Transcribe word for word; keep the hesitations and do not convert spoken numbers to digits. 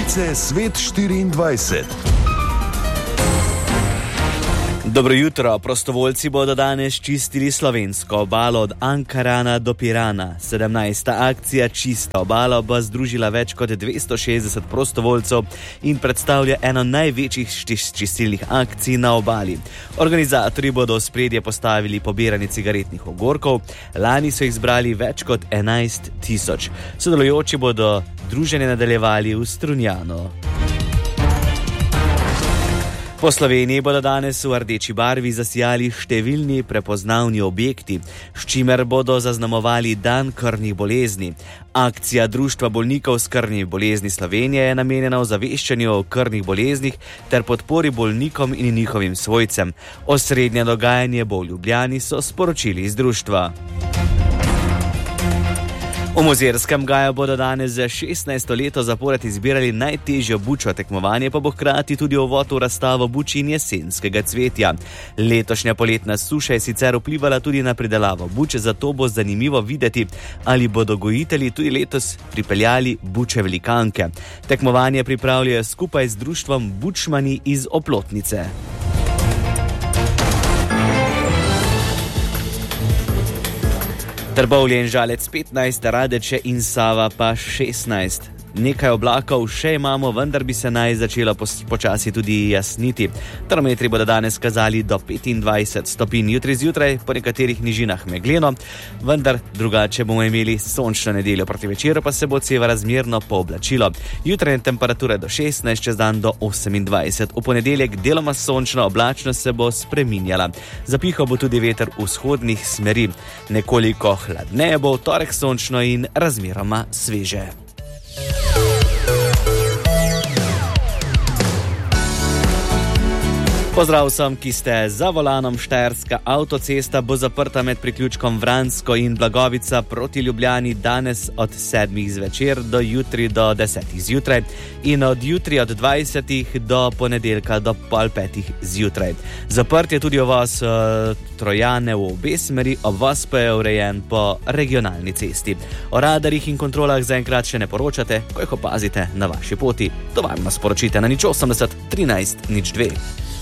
Novice Svet štiriindvajset. Dobro jutro, prostovoljci bodo danes čistili slovensko obalo od Ankarana do Pirana. sedemnajsta akcija Čista obala bo združila več kot dvesto šestdeset prostovoljcev in predstavlja eno največjih čistilnih akcij na obali. Organizatorji bodo v spredje postavili pobiranje cigaretnih ogorkov, lani so jih zbrali več kot enajst tisoč. Sodelujoči bodo druženje nadaljevali v Strunjanu. Po Sloveniji bodo danes v rdeči barvi zasijali številni prepoznavni objekti, s čimer bodo zaznamovali dan krvnih bolezni. Akcija Društva bolnikov s krvnimi bolezni Slovenije je namenjena ozaveščanju o krvnih boleznih ter podpori bolnikom in njihovim svojcem. Osrednje dogajanje bo v Ljubljani, so sporočili iz društva. V Mozerskem gaju bodo danes za šestnajsto leto zapored izbirali najtežjo bučo, tekmovanje pa bo hkrati tudi uvod v razstavo buč in jesenskega cvetja. Letošnja poletna suša je sicer vplivala tudi na pridelavo buč, zato bo zanimivo videti, ali bodo gojitelji tudi letos pripeljali buče velikanke. Tekmovanje pripravljajo skupaj z društvom Bučmani iz Oplotnice. Trbovlje in Žalec petnajst, Radeče in Sava pa šestnajst. Nekaj oblakov še imamo, vendar bi se naj začelo počasi tudi jasniti. Termometri bodo danes kazali do petindvajset stopinj, jutri zjutraj po nekaterih nižinah megleno, vendar drugače bomo imeli sončno nedeljo, proti večeru pa se bo ceva razmerno pooblačilo. Jutranje temperature do šestnajst, čez dan do osemindvajset. V ponedeljek deloma sončno, oblačnost se bo spreminjala. Zapihal bo tudi veter vzhodnih smeri. Nekoliko hladneje bo, v torek sončno in razmeroma sveže. Pozdrav vsem, ki ste za volanom. Štajerska avtocesta bo zaprta med priključkom Vransko in Blagovica proti Ljubljani danes od sedmih zvečer do jutri do desetih zjutraj in od jutri od dvajsetih do ponedeljka do pol petih zjutraj. Zaprt je tudi uvoz uh, Trojane v obe smeri, obvoz pa je urejen po regionalni cesti. O radarjih in kontrolah zaenkrat še ne poročate, ko jih opazite na vaši poti. To vam nas sporočite na nič osemdeset trinajst nič dve.